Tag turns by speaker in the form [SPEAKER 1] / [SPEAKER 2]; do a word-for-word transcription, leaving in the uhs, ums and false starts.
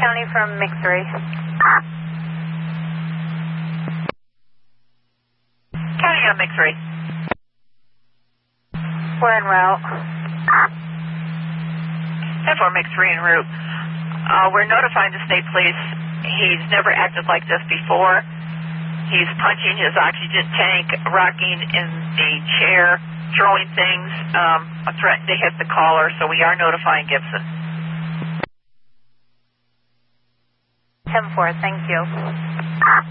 [SPEAKER 1] County from McThree.
[SPEAKER 2] County on McThree.
[SPEAKER 1] We're en route.
[SPEAKER 2] ten four McThree en route. Uh, we're notifying the state police. He's never acted like this before. He's punching his oxygen tank, rocking in the chair, throwing things, um, a threat to hit the caller, so we are notifying Gibson.
[SPEAKER 1] ten four, thank you.